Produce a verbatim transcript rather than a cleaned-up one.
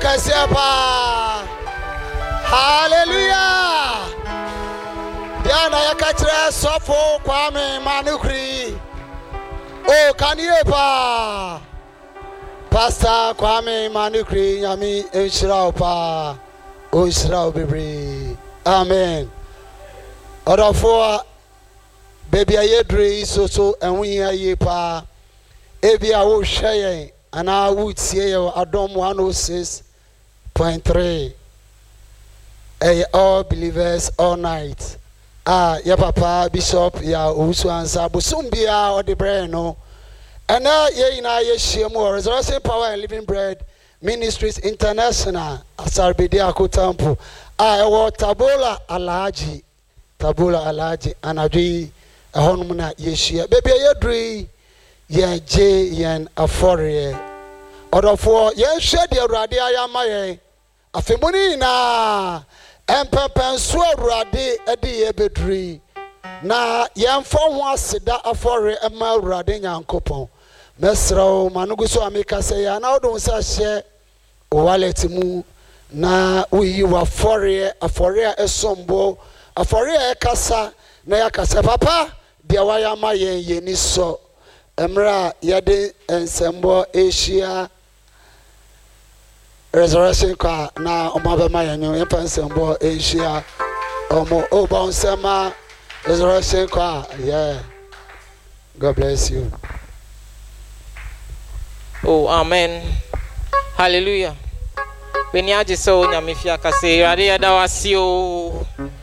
Kasiapa. Hallelujah. Diana yakatra sofo kwame manukri. Oh kaniepa. Pastor kwame manukri yami enshirao pa. O enshirao bebre. Amen. Odafo baby ayedre so so enwi aye pa. Ebi awo hweye ana wo tie ye Adom one oh six point three. Hey, all believers all night. Ah, ya papa bishop ya usu ansa busumbia or the bread no. And now ye na ye shemu Resurrection Power and Living Bread Ministries International Asarbedi Akotampo. Ah, ewo Tabola Alaji. Tabola Alaji anadwi ehonum na ye hia. Baby ye dri ye je yen afore. Odofo ye hwe de Awurade ayama ye. Afemuni na empepenso Awurade ede ye bedri. Na yemfo ho aseda afore ema Awurade Nyankopon. Mesrawo manuguso ameka se ya na odon sa hye wallet mu na uyi wa afore afore a esombo afore a ekasa na yakasa papa de wayama yen yeni so emra yede ensembo Asia Resurrection kwa na omabema yanyo empansembo Asia omo obonsema Resurrection kwa. Yeah, God bless you. Oh, amen. Hallelujah. When you just saw Nyamifia Kase, Radia Dawasio.